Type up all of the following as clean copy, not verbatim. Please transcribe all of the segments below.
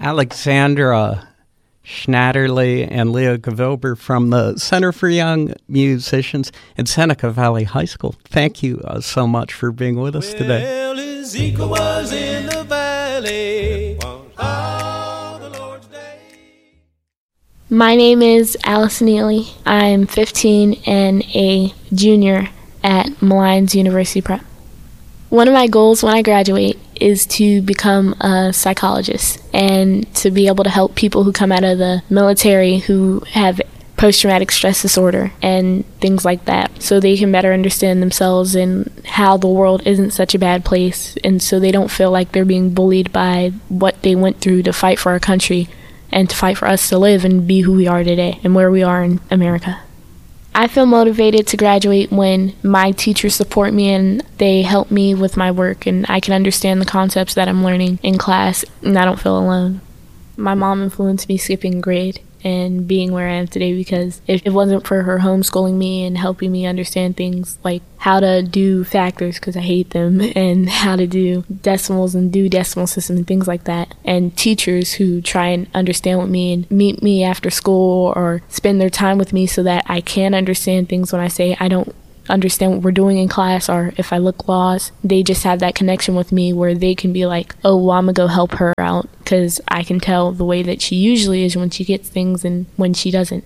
Alexandra Schnatterly and Leah Gavilber from the Center for Young Musicians in Seneca Valley High School. Thank you so much for being with us today. Well, Ezekiel was in the valley. My name is Allison Neely. I'm 15 and a junior at Malines University Prep. One of my goals when I graduate is to become a psychologist and to be able to help people who come out of the military who have post-traumatic stress disorder and things like that, so they can better understand themselves and how the world isn't such a bad place, and so they don't feel like they're being bullied by what they went through to fight for our country and to fight for us to live and be who we are today and where we are in America. I feel motivated to graduate when my teachers support me and they help me with my work and I can understand the concepts that I'm learning in class and I don't feel alone. My mom influenced me skipping grade and being where I am today, because if it wasn't for her homeschooling me and helping me understand things like how to do factors, because I hate them, and how to do decimals and do decimal system and things like that, and teachers who try and understand with me and meet me after school or spend their time with me so that I can understand things when I say I don't understand what we're doing in class, or if I look lost, they just have that connection with me where they can be like, oh, well, I'm gonna go help her out because I can tell the way that she usually is when she gets things and when she doesn't.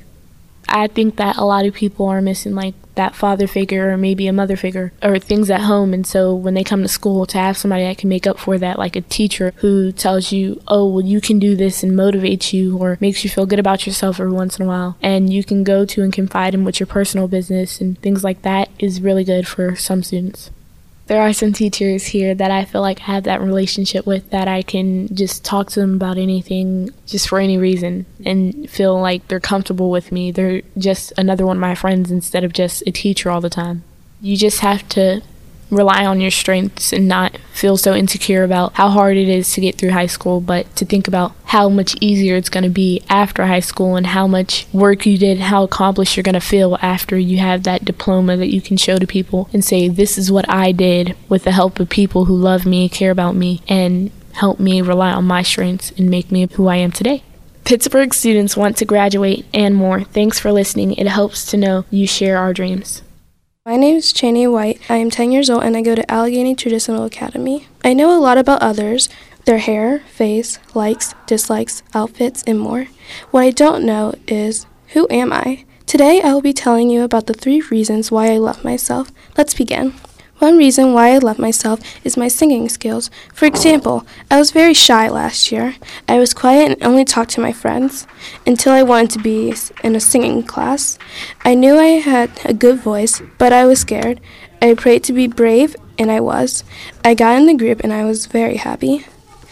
I think that a lot of people are missing like that father figure or maybe a mother figure or things at home, and so when they come to school, to have somebody that can make up for that, like a teacher who tells you, oh, well, you can do this, and motivates you or makes you feel good about yourself every once in a while, and you can go to and confide in with your personal business and things like that, is really good for some students. There are some teachers here that I feel like I have that relationship with, that I can just talk to them about anything, just for any reason, and feel like they're comfortable with me. They're just another one of my friends instead of just a teacher all the time. You just have to rely on your strengths and not feel so insecure about how hard it is to get through high school, but to think about how much easier it's going to be after high school and how much work you did, how accomplished you're going to feel after you have that diploma that you can show to people and say, this is what I did with the help of people who love me, care about me, and help me rely on my strengths and make me who I am today. Pittsburgh students want to graduate and more. Thanks for listening. It helps to know you share our dreams. My name is Chanie White. I am 10 years old and I go to Allegheny Traditional Academy. I know a lot about others, their hair, face, likes, dislikes, outfits, and more. What I don't know is, who am I? Today I will be telling you about the 3 reasons why I love myself. Let's begin. One reason why I love myself is my singing skills. For example, I was very shy last year. I was quiet and only talked to my friends until I wanted to be in a singing class. I knew I had a good voice, but I was scared. I prayed to be brave, and I was. I got in the group, and I was very happy.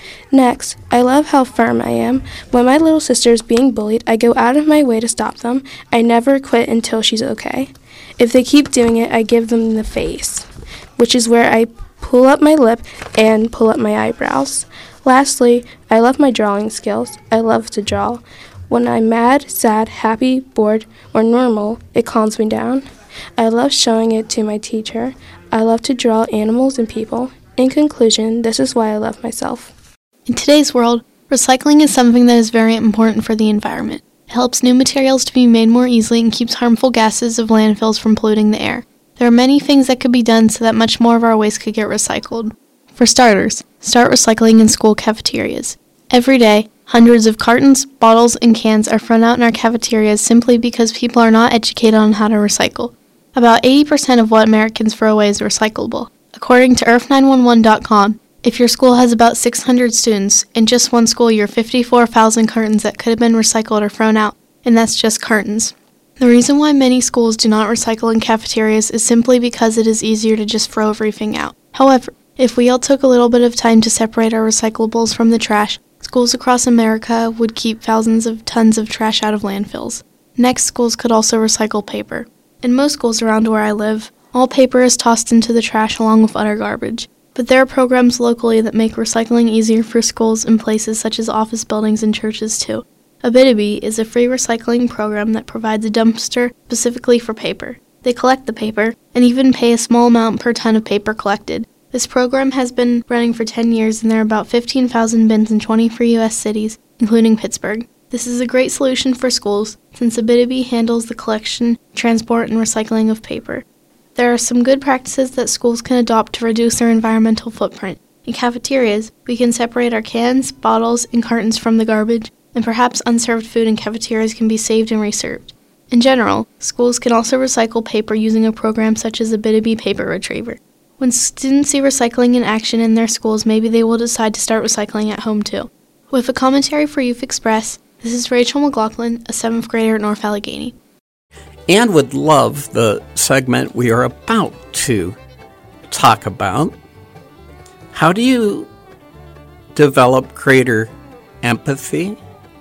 Next, I love how firm I am. When my little sister is being bullied, I go out of my way to stop them. I never quit until she's okay. If they keep doing it, I give them the face, which is where I pull up my lip and pull up my eyebrows. Lastly, I love my drawing skills. I love to draw. When I'm mad, sad, happy, bored, or normal, it calms me down. I love showing it to my teacher. I love to draw animals and people. In conclusion, this is why I love myself. In today's world, recycling is something that is very important for the environment. It helps new materials to be made more easily and keeps harmful gases of landfills from polluting the air. There are many things that could be done so that much more of our waste could get recycled. For starters, start recycling in school cafeterias. Every day, hundreds of cartons, bottles, and cans are thrown out in our cafeterias simply because people are not educated on how to recycle. About 80% of what Americans throw away is recyclable. According to earth911.com, if your school has about 600 students, in just one school year, 54,000 cartons that could have been recycled are thrown out, and that's just cartons. The reason why many schools do not recycle in cafeterias is simply because it is easier to just throw everything out. However, if we all took a little bit of time to separate our recyclables from the trash, schools across America would keep thousands of tons of trash out of landfills. Next, schools could also recycle paper. In most schools around where I live, all paper is tossed into the trash along with other garbage. But there are programs locally that make recycling easier for schools in places such as office buildings and churches too. Abitibi is a free recycling program that provides a dumpster specifically for paper. They collect the paper and even pay a small amount per ton of paper collected. This program has been running for 10 years, and there are about 15,000 bins in 23 U.S. cities, including Pittsburgh. This is a great solution for schools, since Abitibi handles the collection, transport, and recycling of paper. There are some good practices that schools can adopt to reduce their environmental footprint. In cafeterias, we can separate our cans, bottles, and cartons from the garbage, and perhaps unserved food in cafeterias can be saved and reserved. In general, schools can also recycle paper using a program such as Abitibi Paper Retriever. When students see recycling in action in their schools, maybe they will decide to start recycling at home too. With a commentary for Youth Express, this is Rachel McLaughlin, a 7th grader at North Allegheny. And would love the segment we are about to talk about. How do you develop greater empathy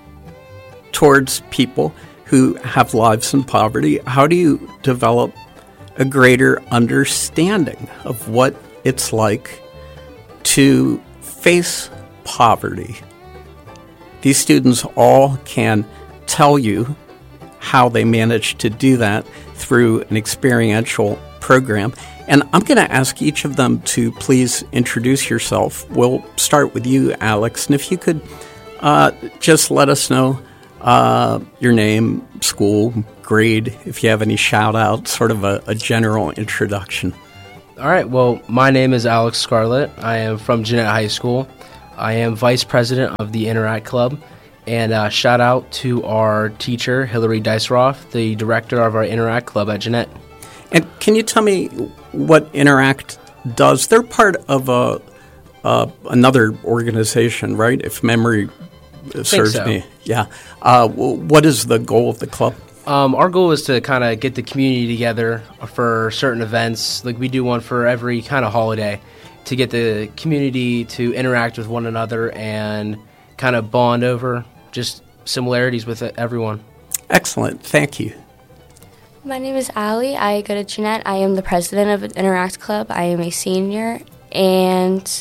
towards people who have lives in poverty? How do you develop a greater understanding of what it's like to face poverty? These students all can tell you how they managed to do that through an experiential program. And I'm going to ask each of them to please introduce yourself. We'll start with you, Alex. And if you could just let us know your name, school, grade, if you have any shout-outs, sort of a general introduction. All right. Well, my name is Alex Scarlett. I am from Jeanette High School. I am vice president of the Interact Club. And shout out to our teacher, Hillary Diceroff, the director of our Interact Club at Jeanette. And can you tell me what Interact does? They're part of another organization, right? If memory serves so. me. Yeah. What is the goal of the club? Our goal is to kind of get the community together for certain events. Like we do one for every kind of holiday to get the community to interact with one another and kind of bond over just similarities with everyone. Excellent. Thank you. My name is Allie. I go to Jeanette. I am the president of Interact Club. I am a senior. And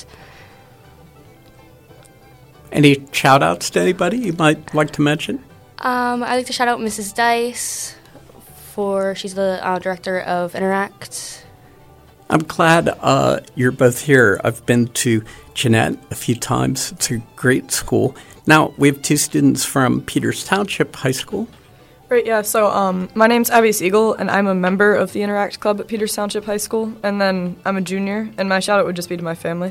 any shout-outs to anybody you might like to mention? I'd like to shout out Mrs. Dice she's the director of Interact. I'm glad you're both here. I've been to Jeanette a few times. It's a great school. Now, we have two students from Peters Township High School. Right, yeah. So my name's Abby Siegel, and I'm a member of the Interact Club at Peters Township High School. And then I'm a junior, and my shout-out would just be to my family.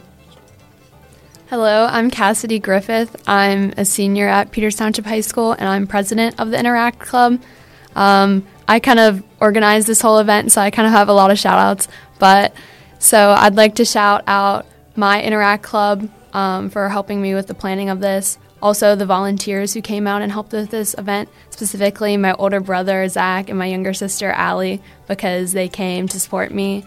Hello, I'm Cassidy Griffith. I'm a senior at Peters Township High School, and I'm president of the Interact Club. I kind of organized this whole event, so I kind of have a lot of shout-outs. So I'd like to shout out my Interact Club for helping me with the planning of this. Also, the volunteers who came out and helped with this event, specifically my older brother, Zach, and my younger sister, Allie, because they came to support me.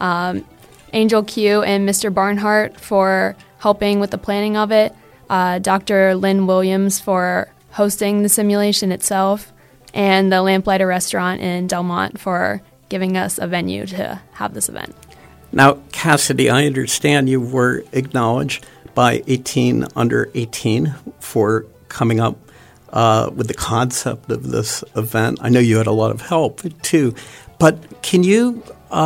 Angel Q and Mr. Barnhart for helping with the planning of it. Dr. Lynn Williams for hosting the simulation itself. And the Lamplighter Restaurant in Delmont for giving us a venue to have this event. Now, Cassidy, I understand you were acknowledged by 18 Under 18 for coming up with the concept of this event. I know you had a lot of help, too. But can you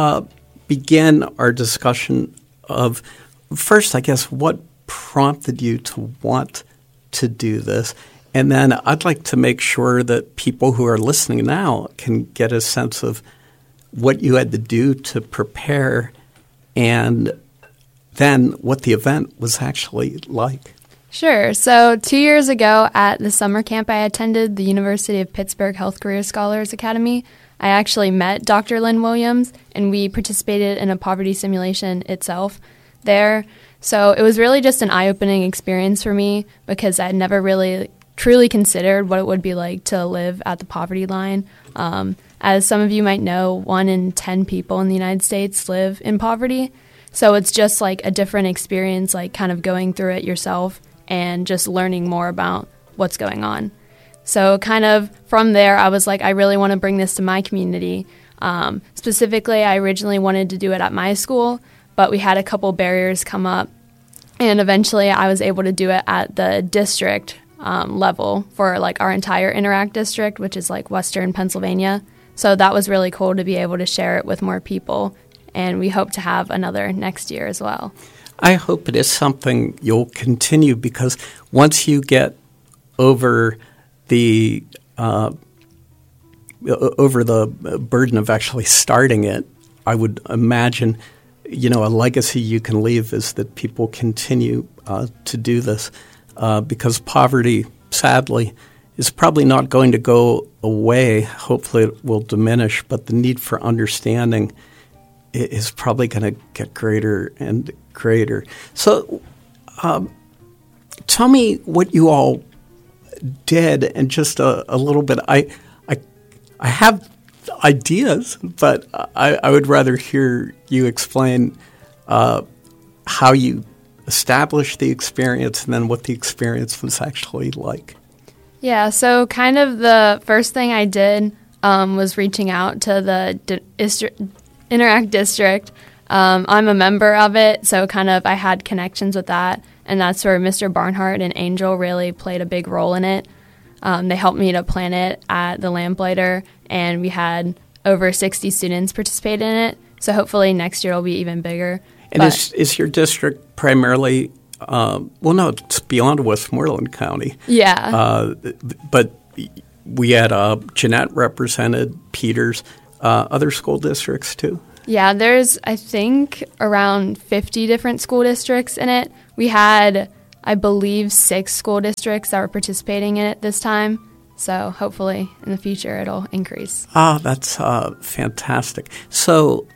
begin our discussion of, first, I guess, what prompted you to want to do this? And then I'd like to make sure that people who are listening now can get a sense of what you had to do to prepare and then what the event was actually like. Sure. So 2 years ago at the summer camp I attended, the University of Pittsburgh Health Career Scholars Academy, I actually met Dr. Lynn Williams, and we participated in a poverty simulation itself there. So it was really just an eye-opening experience for me because I had never really truly considered what it would be like to live at the poverty line. As some of you might know, 1 in 10 people in the United States live in poverty. So it's just like a different experience, like kind of going through it yourself and just learning more about what's going on. So kind of from there, I was like, I really want to bring this to my community. Specifically, I originally wanted to do it at my school, but we had a couple barriers come up. And eventually I was able to do it at the district level for like our entire Interact district, which is like Western Pennsylvania. So that was really cool to be able to share it with more people and we hope to have another next year as well. I hope it is something you'll continue, because once you get over the burden of actually starting it, I would imagine, a legacy you can leave is that people continue to do this, because poverty, sadly, is probably not going to go away. Hopefully it will diminish, but the need for understanding is probably going to get greater and greater. So tell me what you all did, and just a little bit. I have ideas, but I would rather hear you explain how you established the experience and then what the experience was actually like. Yeah, so kind of the first thing I did was reaching out to the Interact District. I'm a member of it, so kind of I had connections with that, and that's where Mr. Barnhart and Angel really played a big role in it. They helped me to plan it at the Lamplighter, and we had over 60 students participate in it, so hopefully next year it'll be even bigger. And is your district primarily no, it's beyond Westmoreland County. Yeah. But we had Jeanette represented, Peters, other school districts too? Yeah, there's, I think, around 50 different school districts in it. We had, I believe, 6 school districts that were participating in it this time. So hopefully in the future it'll increase. That's fantastic. So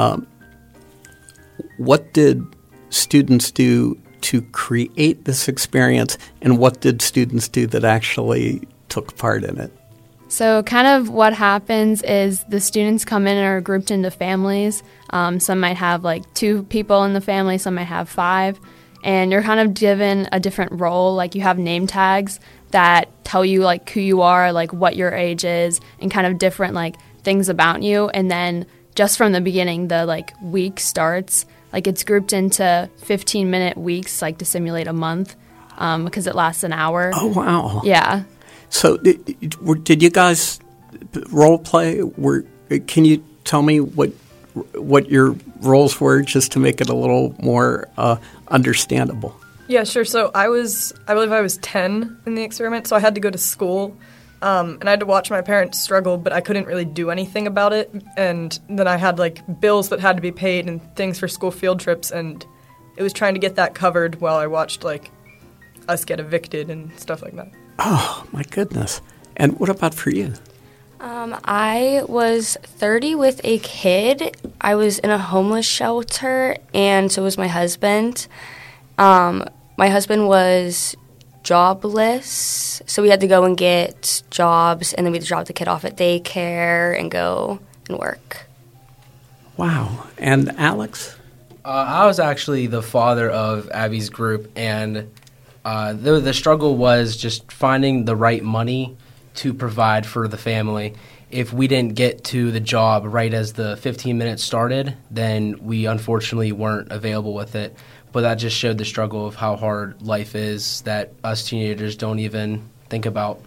what did students do to create this experience, and what did students do that actually took part in it? So kind of what happens is the students come in and are grouped into families. Some might have like 2 people in the family, some might have 5. And you're kind of given a different role. Like you have name tags that tell you like who you are, like what your age is, and kind of different like things about you. And then just from the beginning, the like week starts. Like it's grouped into 15-minute weeks, like to simulate a month, because it lasts an hour. Oh, wow. Yeah. So did you guys role play? Can you tell me what your roles were, just to make it a little more understandable? Yeah, sure. So I believe I was 10 in the experiment, so I had to go to school, and I had to watch my parents struggle, but I couldn't really do anything about it. And then I had like bills that had to be paid and things for school field trips, and it was trying to get that covered while I watched like us get evicted and stuff like that. Oh, my goodness. And what about for you? I was 30 with a kid. I was in a homeless shelter, and so was my husband. My husband was jobless, so we had to go and get jobs, and then we had to drop the kid off at daycare and go and work. Wow. And Alex? I was actually the father of Abby's group, and the struggle was just finding the right money to provide for the family. If we didn't get to the job right as the 15 minutes started, then we unfortunately weren't available with it. But that just showed the struggle of how hard life is that us teenagers don't even think about.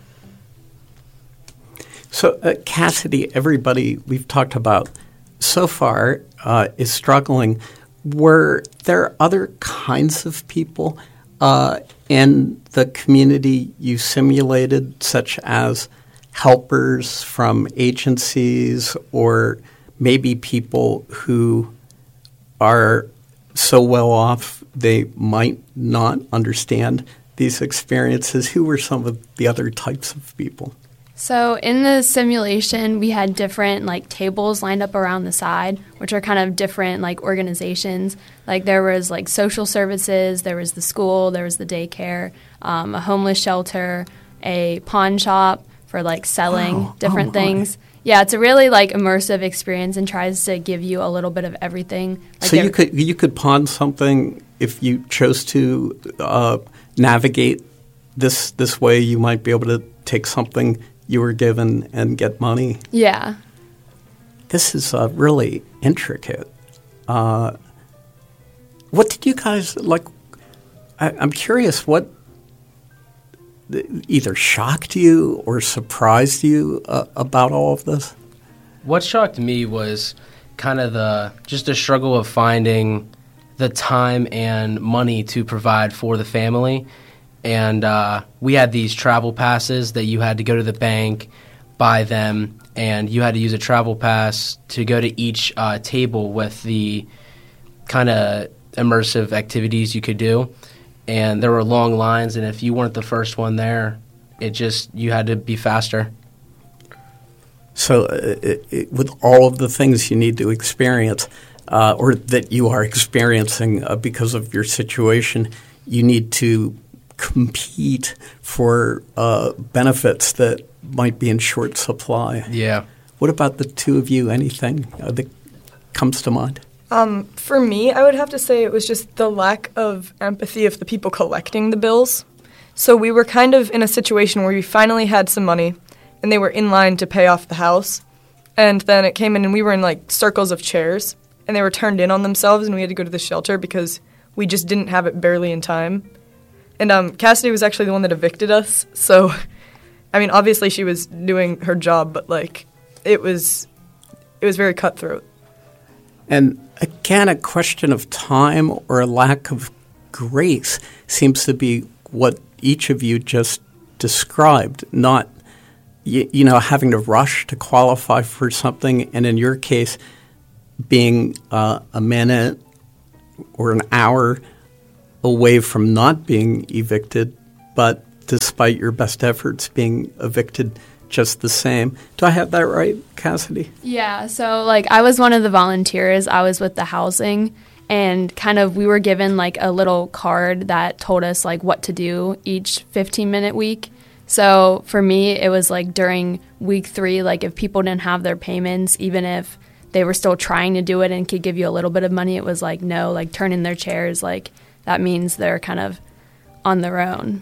So, Cassidy, everybody we've talked about so far is struggling. Were there other kinds of people in the community you simulated, such as helpers from agencies, or maybe people who are so well off they might not understand these experiences? Who were some of the other types of people? So in the simulation, we had different like tables lined up around the side, which are kind of different like organizations. Like there was like social services, there was the school, there was the daycare, a homeless shelter, a pawn shop for like selling different things. Yeah, it's a really like immersive experience and tries to give you a little bit of everything. Like so you could pawn something if you chose to navigate this way. You might be able to take something you were given and get money. Yeah. This is really intricate. What did you guys like? I'm curious what either shocked you or surprised you about all of this? What shocked me was kind of the struggle of finding the time and money to provide for the family. And we had these travel passes that you had to go to the bank, buy them, and you had to use a travel pass to go to each table with the kind of immersive activities you could do. And there were long lines, and if you weren't the first one there, you had to be faster. So with all of the things you need to experience, or that you are experiencing because of your situation, you need to compete for benefits that might be in short supply. Yeah. What about the two of you? Anything that comes to mind? For me, I would have to say it was just the lack of empathy of the people collecting the bills. So we were kind of in a situation where we finally had some money, and they were in line to pay off the house. And then it came in, and we were in, like, circles of chairs, and they were turned in on themselves, and we had to go to the shelter because we just didn't have it barely in time. And Cassidy was actually the one that evicted us. So, I mean, obviously she was doing her job, but, like, it was very cutthroat. And again, a question of time or a lack of grace seems to be what each of you just described, not, having to rush to qualify for something, and in your case, being a minute or an hour away from not being evicted, but despite your best efforts being evicted just the same. Do I have that right, Cassidy? Yeah, so I was one of the volunteers. I was with the housing, and kind of we were given a little card that told us what to do each 15-minute week. So for me, it was during week 3, if people didn't have their payments, even if they were still trying to do it and could give you a little bit of money, it was no, turn in their chairs, that means they're kind of on their own.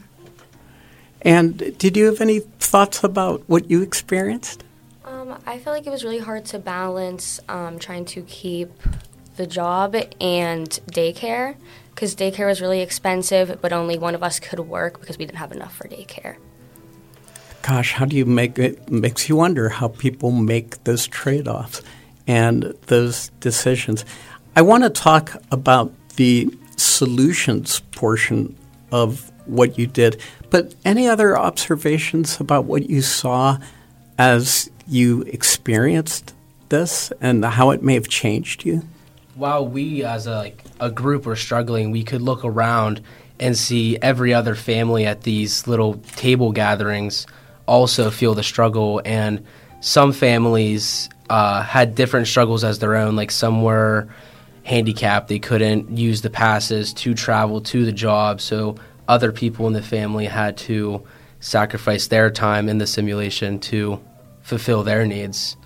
And did you have any thoughts about what you experienced? I feel like it was really hard to balance trying to keep the job and daycare, because daycare was really expensive, but only one of us could work because we didn't have enough for daycare. Gosh, how do you make it? Makes you wonder how people make those trade-offs and those decisions. I want to talk about the solutions portion of what you did, but any other observations about what you saw as you experienced this and how it may have changed you? While we as a group were struggling, we could look around and see every other family at these little table gatherings also feel the struggle, and some families had different struggles as their own. Some were handicapped, they couldn't use the passes to travel to the job, so other people in the family had to sacrifice their time in the simulation to fulfill their needs.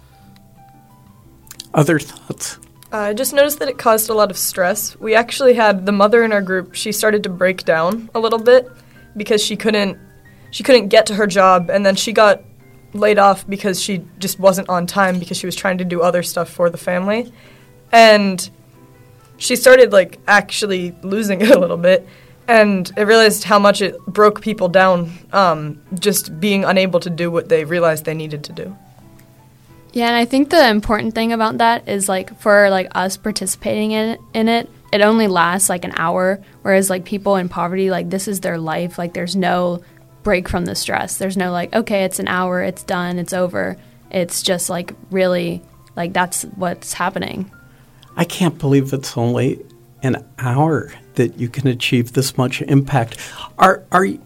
Other thoughts? I just noticed that it caused a lot of stress. We actually had the mother in our group, she started to break down a little bit because she couldn't get to her job, and then she got laid off because she just wasn't on time because she was trying to do other stuff for the family. And she started actually losing it a little bit, and I realized how much it broke people down, just being unable to do what they realized they needed to do. Yeah, and I think the important thing about that is for us participating in it, it only lasts an hour, whereas people in poverty, this is their life. There's no break from the stress. There's no okay, it's an hour, it's done, it's over. It's just really that's what's happening. I can't believe it's only an hour that you can achieve this much impact. You're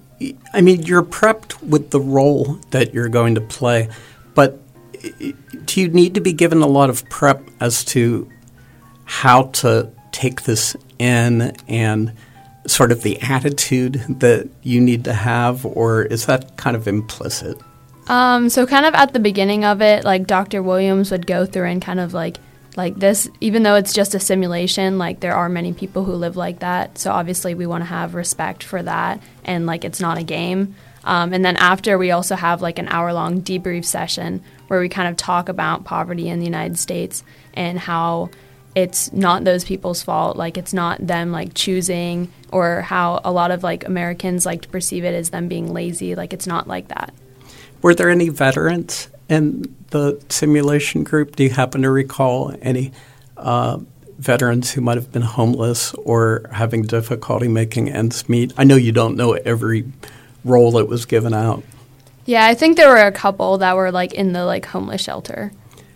prepped with the role that you're going to play, but do you need to be given a lot of prep as to how to take this in and sort of the attitude that you need to have, or is that kind of implicit? So kind of at the beginning of it, Dr. Williams would go through and kind of this, even though it's just a simulation, there are many people who live like that. So obviously we want to have respect for that, and it's not a game. And then after, we also have an hour-long debrief session where we kind of talk about poverty in the United States and how it's not those people's fault. It's not them choosing, or how a lot of Americans like to perceive it as them being lazy. It's not like that. Were there any veterans in the simulation group? Do you happen to recall any veterans who might have been homeless or having difficulty making ends meet? I know you don't know every role that was given out. Yeah, I think there were a couple that were like in the like homeless shelter.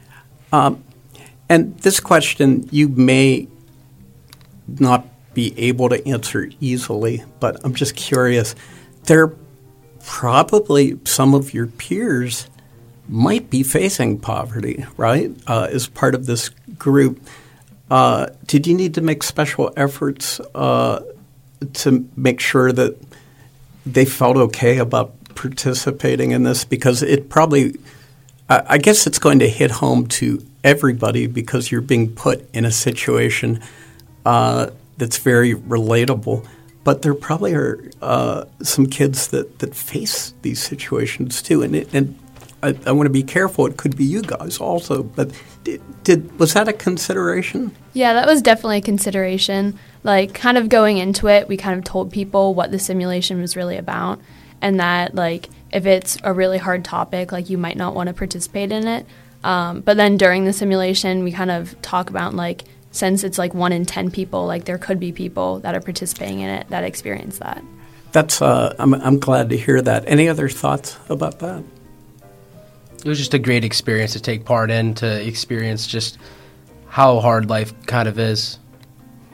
And this question you may not be able to answer easily, but I'm just curious. There probably some of your peers might be facing poverty, right, as part of this group. Did you need to make special efforts to make sure that they felt okay about participating in this? Because it probably, I guess it's going to hit home to everybody because you're being put in a situation that's very relatable. But there probably are some kids that face these situations too. And I want to be careful. It could be you guys also. But was that a consideration? Yeah, that was definitely a consideration. Like, kind of going into it, we kind of told people what the simulation was really about, and that, like, if it's a really hard topic, like, you might not want to participate in it. But then during the simulation, we kind of talk about, like, since it's, like, 1 in 10 people, like, there could be people that are participating in it that experience that. That's I'm glad to hear that. Any other thoughts about that? It was just a great experience to take part in, to experience just how hard life kind of is.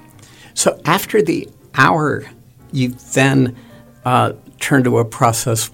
So after the hour, you then turn to a process